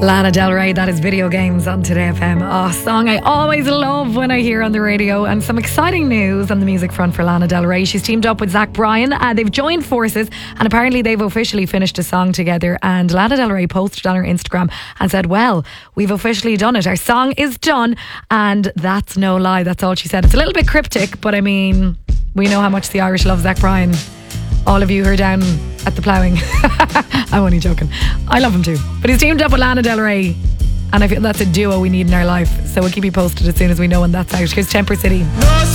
Lana Del Rey, that is Video Games on Today FM. A song I always love when I hear on the radio. And some exciting news on the music front for Lana Del Rey. She's teamed up with Zach Bryan. They've joined forces and apparently they've officially finished a song together. And Lana Del Rey posted on her Instagram and said, well, we've officially done it. Our song is done. And that's no lie. That's all she said. It's a little bit cryptic, but I mean, we know how much the Irish love Zach Bryan. All of you who are down at the ploughing. I'm only joking. I love him too. But he's teamed up with Lana Del Rey. And I feel that's a duo we need in our life. So we'll keep you posted as soon as we know when that's out. Here's Temper City.